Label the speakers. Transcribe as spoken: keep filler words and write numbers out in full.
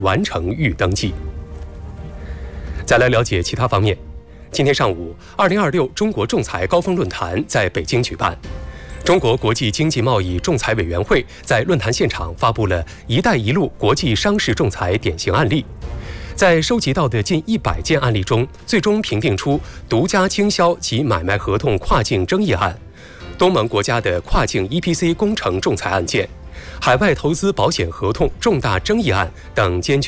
Speaker 1: 完成预登记。再来了解其他方面。今天上午，二零二六中国仲裁高峰论坛在北京举办。中国国际经济贸易仲裁委员会在论坛现场发布了“一带一路”国际商事仲裁典型案例。在收集到的近一百件案例中，最终评定出独家经销及买卖合同跨境争议案、东盟国家的跨境 E P C 工程仲裁案件、海外投资保险合同重大争议案等艰巨